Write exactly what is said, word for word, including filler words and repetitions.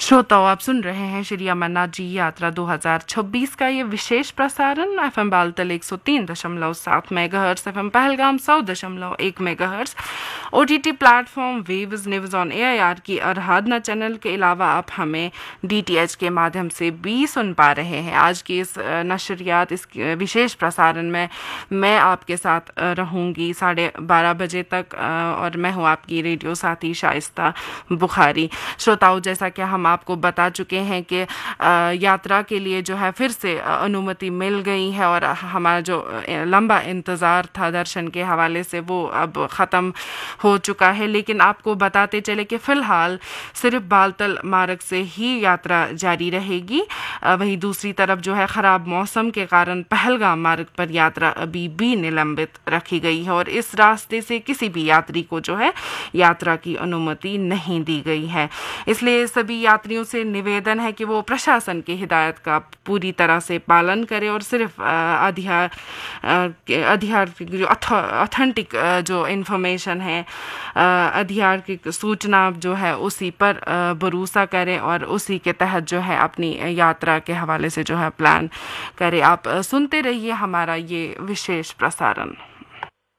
श्रोताओं, आप सुन रहे हैं श्री अमरनाथ जी यात्रा दो हज़ार छब्बीस का ये विशेष प्रसारण एफएम बालतल एक सौ तीन दशमलव सात मेगाहर्ट्ज, एफएम पहलगाम सौ दशमलव एक megahertz, OTT platform waves news on AIR की आराधना चैनल के अलावा आप हमें डीटीएच के माध्यम से भी सुन पा रहे हैं। आज की इस नशरियात, इस विशेष प्रसारण में मैं आपके साथ रहूंगी साढ़े बारह बजे तक और मैं हूँ आपकी रेडियो साथी शाइस्ता बुखारी। श्रोताओं, जैसा कि हम आपको बता चुके हैं कि यात्रा के लिए जो है फिर से अनुमति मिल गई है और हमारा जो लंबा इंतज़ार था दर्शन के हवाले से वो अब ख़त्म हो चुका है। लेकिन आपको बताते चले कि फ़िलहाल सिर्फ बालतल मार्ग से ही यात्रा जारी रहेगी। वहीं दूसरी तरफ जो है ख़राब मौसम के कारण पहलगाम मार्ग पर यात्रा अभी भी निलंबित रखी गई है और इस रास्ते से किसी भी यात्री को जो है यात्रा की अनुमति नहीं दी गई है। इसलिए सभी यात्रियों से निवेदन है कि वो प्रशासन की हिदायत का पूरी तरह से पालन करें और सिर्फ आधिकार आधिकारिक जो ऑथेंटिक जो इन्फॉर्मेशन है, आधिकारिक सूचना जो है उसी पर भरोसा करें और उसी के तहत जो है अपनी यात्रा के हवाले से जो है प्लान करें। आप सुनते रहिए हमारा ये विशेष प्रसारण।